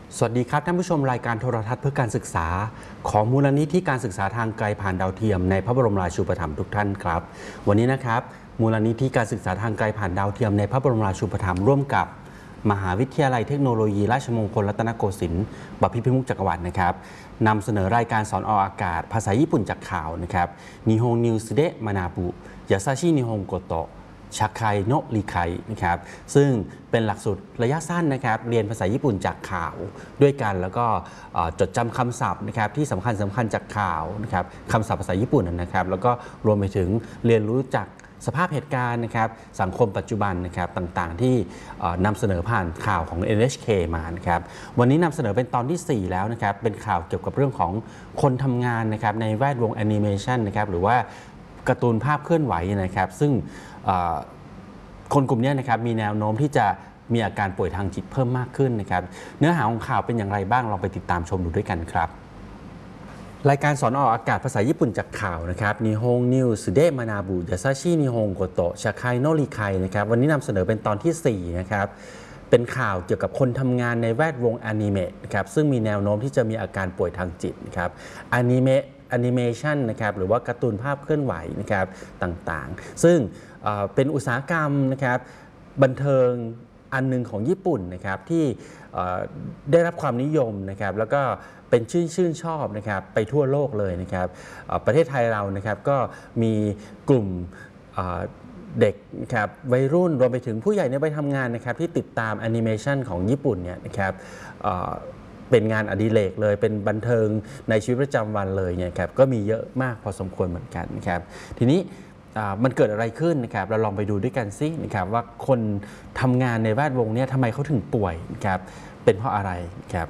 สวัสดีครับท่านผู้ชมรายการโทรทัศน์เพื่อการศึกษาของมูลนิธิการศึกษาทางไกลผ่านดาวเทียมในพระบรมราชูปถัมภ์ทุกท่านครับวันนี้นะครับมูลนิธิการศึกษาทางไกลผ่านดาวเทียมในพระบรมราชูปถัมภ์ร่วมกับมหาวิทยาลัยเทคโนโลยีราชมงคลรัตนโกสินทร์บพิตรพิมุขจักรวรรดินะครับนำเสนอรายการสอนออกอากาศภาษาญี่ปุ่นจากข่าวนะครับนิฮงนิวส์เดะมานาบุยาซาชินิฮงโกโตะชาไคโนะริไคนะครับซึ่งเป็นหลักสูตรระยะสั้นนะครับเรียนภาษาญี่ปุ่นจากข่าวด้วยกันแล้วก็จดจำคำศัพท์นะครับที่สำคัญจากข่าวนะครับคำศัพท์ภาษาญี่ปุ่นนะครับแล้วก็รวมไปถึงเรียนรู้จากสภาพเหตุการณ์นะครับสังคมปัจจุบันนะครับต่างๆที่นำเสนอผ่านข่าวของ NHK มานะครับวันนี้นำเสนอเป็นตอนที่ 4 แล้วนะครับเป็นข่าวเกี่ยวกับเรื่องของคนทำงานนะครับในแวดวงแอนิเมชันนะครับหรือว่าการ์ตูนภาพเคลื่อนไหวนะครับซึ่งคนกลุ่มนี้นะครับมีแนวโน้มที่จะมีอาการป่วยทางจิตเพิ่มมากขึ้นนะครับเนื้อหาของข่าวเป็นอย่างไรบ้างลองไปติดตามชมดูด้วยกันครับรายการสอนออกอากาศภาษาญี่ปุ่นจากข่าวนะครับนิฮงนิวส์เดะมานาบุยาซาชินิฮงโกโตะชาไคโนะริไคนะครับวันนี้นำเสนอเป็นตอนที่ 4 นะครับเป็นข่าวเกี่ยวกับคนทำงานในแวดวงอนิเมะนะครับซึ่งมีแนวโน้มที่จะมีอาการป่วยทางจิตนะครับอนิเมชันนะครับหรือว่าการ์ตูนภาพเคลื่อนไหวนะครับต่างๆซึ่งเป็นอุตสาหกรรมนะครับบันเทิงอันหนึ่งของญี่ปุ่นนะครับที่ได้รับความนิยมนะครับแล้วก็เป็นชื่นชอบนะครับไปทั่วโลกเลยนะครับประเทศไทยเรานะครับก็มีกลุ่มเด็กนะครับวัยรุ่นรวมไปถึงผู้ใหญ่ในวัยทำงานนะครับที่ติดตามแอนิเมชันของญี่ปุ่นเนี่ยนะครับเป็นงานอดิเรกเลยเป็นบันเทิงในชีวิตประจำวันเลยเนี่ยครับก็มีเยอะมากพอสมควรเหมือนกันนะครับทีนี้มันเกิดอะไรขึ้นนะครับเราลองไปดูด้วยกันซินะครับว่าคนทำงานในแวดวงนี้ทำไมเขาถึงป่วยนะครับเป็นเพราะอะไรครับ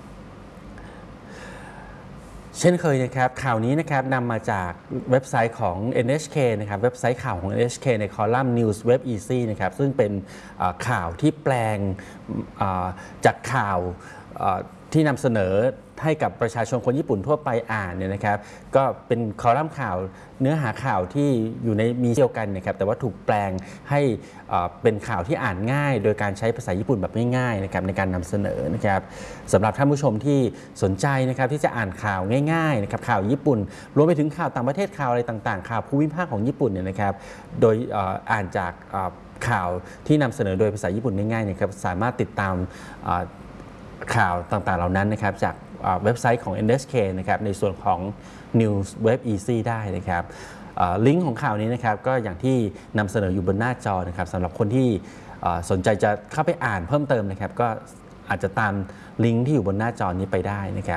เช่นเคยนะครับข่าวนี้นะครับนำมาจากเว็บไซต์ของ NHK นะครับเว็บไซต์ข่าวของ NHK ในคอลัมน์ News Web Easy นะครับซึ่งเป็นข่าวที่แปลงจากข่าวที่นำเสนอให้กับประชาชนคนญี่ปุ่นทั่วไปอ่านเนี่ยนะครับก็เป็นคอลัมน์ข่าวเนื้อหาข่าวที่อยู่ในมีเดียวกันนะครับแต่ว่าถูกแปลงให้เป็นข่าวที่อ่านง่ายโดยการใช้ภาษาญี่ปุ่นแบบง่ายๆนะครับในการนำเสนอนะครับสำหรับท่านผู้ชมที่สนใจนะครับที่จะอ่านข่าวง่ายๆนะครับข่าวญี่ปุ่นรวมไปถึงข่าวต่างประเทศข่าวอะไรต่างๆข่าวภูมิภาคของญี่ปุ่นเนี่ยนะครับโดยอ่านจากข่าวที่นำเสนอโดยภาษาญี่ปุ่นง่ายๆนะครับสามารถติดตามข่าวต่างๆเหล่านั้นนะครับจากเว็บไซต์ของ NHK นะครับในส่วนของ News Web Easy ได้นะครับลิงก์ของข่าวนี้นะครับก็อย่างที่นำเสนออยู่บนหน้าจอนะครับสำหรับคนที่สนใจจะเข้าไปอ่านเพิ่มเติมนะครับก็อาจจะตามลิงก์ที่อยู่บนหน้าจอนี้ไปได้นะครับ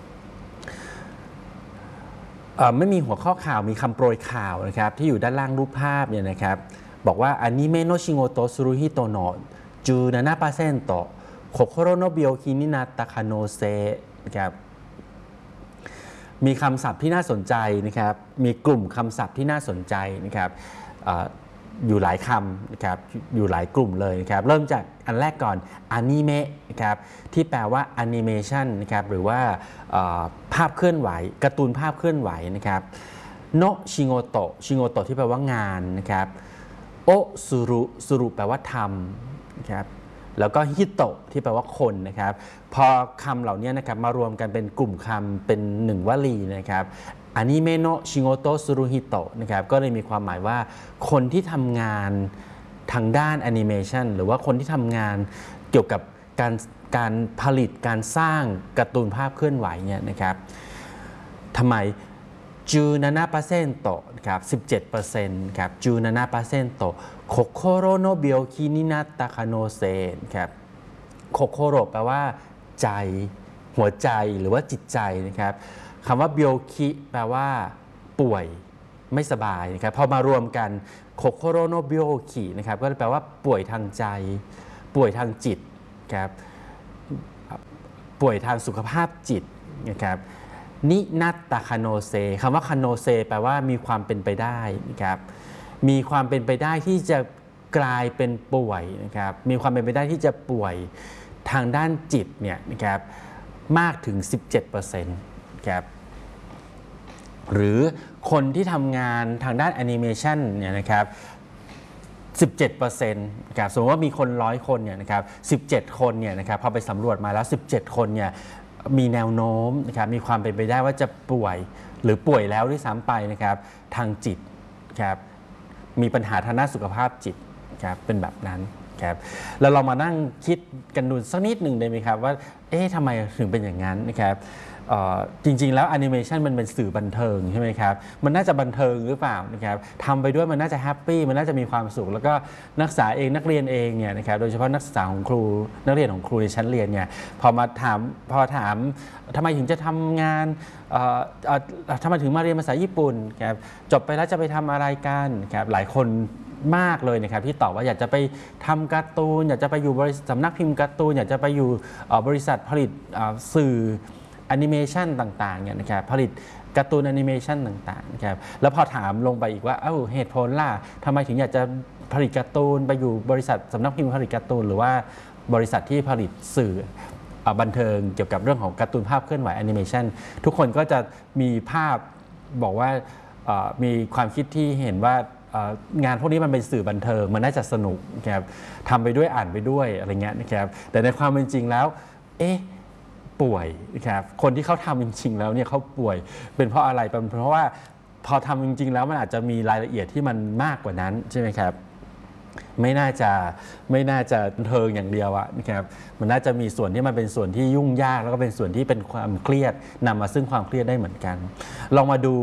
ไม่มีหัวข้อข่าวมีคำโปรยข่าวนะครับที่อยู่ด้านล่างรูปภาพเนี่ยนะครับบอกว่าอนิเมะโนชิโงโตะสุรุฮิโตโนะ17%โคโคโรโนบิโอคินินาตะคาโนเซนะครับมีคำศัพท์ที่น่าสนใจนะครับมีกลุ่มคำศัพท์ที่น่าสนใจนะครับอยู่หลายคำนะครับอยู่หลายกลุ่มเลยนะครับเริ่มจากอันแรกก่อนอนิเมะนะครับที่แปลว่าแอนิเมชันนะครับหรือว่าภาพเคลื่อนไหวการ์ตูนภาพเคลื่อนไหวนะครับโนะชิโงโตะชิโงโตะที่แปลว่างานนะครับโอสุรุแปลว่าทำนะครับแล้วก็ฮิโตะที่แปลว่าคนนะครับพอคำเหล่านี้นะครับมารวมกันเป็นกลุ่มคำเป็นหนึ่งวลีนะครับอนิเมะโนะชิโงโตะสุรุฮิโตะนะครับก็เลยมีความหมายว่าคนที่ทำงานทางด้านแอนิเมชันหรือว่าคนที่ทำงานเกี่ยวกับการผลิตการสร้างการ์ตูนภาพเคลื่อนไหวเนี่ยนะครับทำไม17%ครับ 17% ครับ17%โคโคโรโนบิโอคินินาตะคาโนเซครับโคโคโรแปลว่าใจหัวใจหรือว่าจิตใจนะครับคำว่าบิโอคิแปลว่าป่วยไม่สบายนะครับพอมารวมกันโคโคโรโนบิโอคินะครับก็แปลว่าป่วยทางใจป่วยทางจิตครับป่วยทางสุขภาพจิตนะครับนินัตตะคาโนเซคำว่าคาโนเซแปลว่ามีความเป็นไปได้นะครับมีความเป็นไปได้ที่จะกลายเป็นป่วยนะครับมีความเป็นไปได้ที่จะป่วยทางด้านจิตเนี่ยนะครับมากถึง 17% ครับหรือคนที่ทำงานทางด้านแอนิเมชันเนี่ยนะครับ 17%นะครับสมมติว่ามีคน100 คนเนี่ยนะครับ17 คนเนี่ยนะครับพอไปสำรวจมาแล้ว17 คนเนี่ยมีแนวโน้มนะครับมีความเป็นไปได้ว่าจะป่วยหรือป่วยแล้วด้วยซ้ำไปนะครับทางจิตครับมีปัญหาทางด้านสุขภาพจิตครับเป็นแบบนั้นครับแล้วเรามานั่งคิดกันดูสักนิดหนึ่งได้ไหมครับว่าทำไมถึงเป็นอย่างนั้นนะครับจริงๆแล้วแอนิเมชันมันเป็นสื่อบันเทิงใช่ไหมครับมันน่าจะบันเทิงหรือเปล่านะครับทำไปด้วยมันน่าจะแฮปปี้มันน่าจะมีความสุขแล้วก็นักศึกษาเองนักเรียนเองเนี่ยนะครับโดยเฉพาะนักศึกษาของครูนักเรียนของครูในชั้นเรียนเนี่ยพอถามทำไมถึงจะทำงานทำไมถึงมาเรียนภาษาญี่ปุ่นครับจบไปแล้วจะไปทำอะไรกันครับหลายคนมากเลยนะครับที่ตอบว่าอยากจะไปทำการ์ตูนอยากจะไปอยู่สำนักพิมพ์การ์ตูนอยากจะไปอยู่บริษัทผลิตสื่อแอนิเมชันต่างๆเนี่ยนะครับผลิตการ์ตูนแอนิเมชันต่างๆนะครับแล้วพอถามลงไปอีกว่าเหตุผลล่ะทำไมถึงอยากจะผลิตการ์ตูนไปอยู่บริษัทสำนักพิมพ์ผลิตการ์ตูนหรือว่าบริษัทที่ผลิตสื่อบันเทิงเกี่ยวกับเรื่องของการ์ตูนภาพเคลื่อนไหวแอนิเมชันทุกคนก็จะมีภาพบอกว่ามีความคิดที่เห็นว่างานพวกนี้มันเป็นสื่อบันเทิงมันน่าจะสนุกนะครับทำไปด้วยอ่านไปด้วยอะไรเงี้ยนะครับแต่ในความเป็นจริงแล้วป่วยนะครับคนที่เขาทำจริงๆแล้วเนี่ยเขาป่วยเป็นเพราะอะไรเป็นเพราะว่าพอทำจริงๆแล้วมันอาจจะมีรายละเอียดที่มันมากกว่านั้นใช่ไหมครับไม่น่าจะบันเทิงอย่างเดียวนะครับมันน่าจะมีส่วนที่มันเป็นส่วนที่ยุ่งยากแล้วก็เป็นส่วนที่เป็นความเครียดนำมาซึ่งความเครียดได้เหมือนกันลองมาดู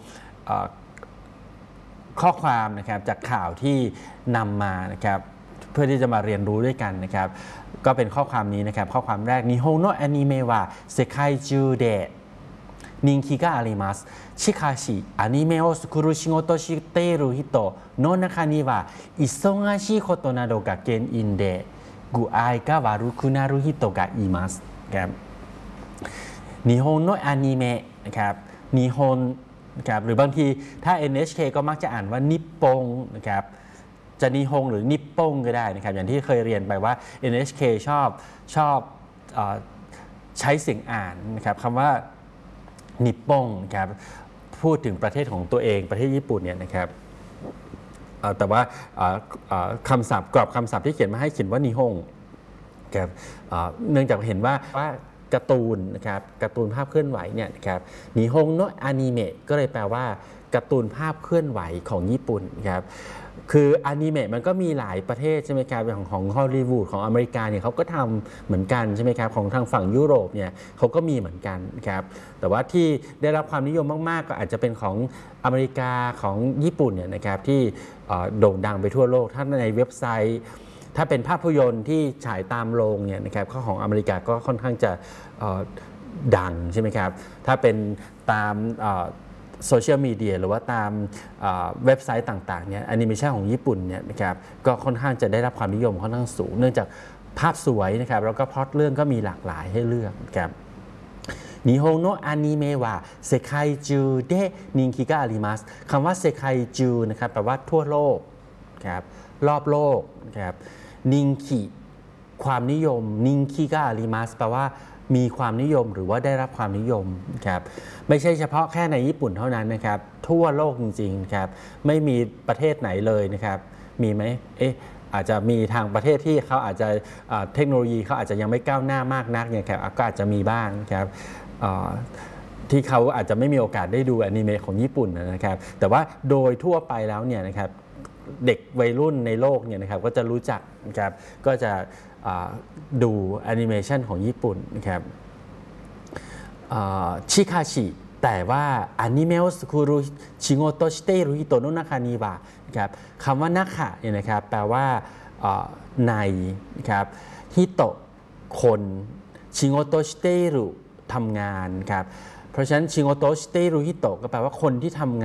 ข้อความนะครับจากข่าวที่นำมานะครับเพื่อที่จะมาเรียนรู้ด้วยกันนะครับก็เป็นข้อความนี้นะครับข้อความแรกนิฮงโนะแอนิเมะวะเซไคจูเดะ人気がありますしかしアニメを作る仕事をしている人の中には忙しいことなどが原因で具合が悪くなる人がいますครับ日本のアニメนะครับ日本นะครับหรือบางทีถ้า NHK ก็มักจะอ่านว่านิปปงนะครับจะนิฮงหรือนิปปงก็ได้นะครับอย่างที่เคยเรียนไปว่า NHK ชอบใช้เสียงอ่านนะครับคำว่านิปปงนะครับพูดถึงประเทศของตัวเองประเทศญี่ปุ่นเนี่ยนะครับแต่ว่าคำศัพท์กรอบคำศัพท์ที่เขียนมาให้เขียนว่านิฮงครับเนื่องจากเห็นว่าการ์ตูนนะครับการ์ตูนภาพเคลื่อนไหวเนี่ยนะครับนิฮงโนะอนิเมะก็เลยแปลว่าการ์ตูนภาพเคลื่อนไหวของญี่ปุ่นครับคืออนิเมะมันก็มีหลายประเทศใช่ไหมครับของฮอลลีวูดของอเมริกาเนี่ยเขาก็ทำเหมือนกันใช่ไหมครับของทางฝั่งยุโรปเนี่ยเขาก็มีเหมือนกันครับแต่ว่าที่ได้รับความนิยมมากๆก็อาจจะเป็นของอเมริกาของญี่ปุ่นเนี่ยนะครับที่โด่งดังไปทั่วโลกถ้าในเว็บไซต์ถ้าเป็นภาพยนตร์ที่ฉายตามโรงเนี่ยนะครับของอเมริกาก็ค่อนข้างจะดังใช่ไหมครับถ้าเป็นตามโซเชียลมีเดียหรือว่าตามเว็บไซต์ต่างๆเนี่ยแอนิเมชันของญี่ปุ่นเนี่ยนะครับก็ค่อนข้างจะได้รับความนิยมค่อนข้างสูงเนื่องจากภาพสวยนะครับแล้วก็พล็อตเรื่องก็มีหลากหลายให้เลือกครับนิฮงโนะอนิเมะวะเซไคจูเดะนินคิกะอาริมัสคำว่าเซไคจูนะครับแปลว่าทั่วโลกครับรอบโลกนะครับนินคิความนิยมนินคิกะอาริมัสแปลว่ามีความนิยมหรือว่าได้รับความนิยมครับไม่ใช่เฉพาะแค่ในญี่ปุ่นเท่านั้นนะครับทั่วโลกจริงๆครับไม่มีประเทศไหนเลยนะครับมีไหมอาจจะมีทางประเทศที่เขาอาจจะเทคโนโลยีเขาอาจจะยังไม่ก้าวหน้ามากนักเนี่ยครับก็อาจจะมีบ้างครับที่เขาอาจจะไม่มีโอกาสได้ดูอนิเมะของญี่ปุ่นนะครับแต่ว่าโดยทั่วไปแล้วเนี่ยนะครับเด็กวัยรุ่นในโลกเนี่ยนะครับก็จะรู้จักนะครับก็จะดูแอนิเมชันของญี่ปุ่นนะครับชิคาชิแต่ว่าอนิเมะを作る仕事をしている人の中にはนะครับคำว่านักขะเนี่ยนะครับแปลว่าในนะครับฮิโตะคนชิโงโตชิเตรุทำงานครับเพราะฉะนั้นชิโงโตชิเตรุฮิโตะก็แปลว่าคนที่ทำงาน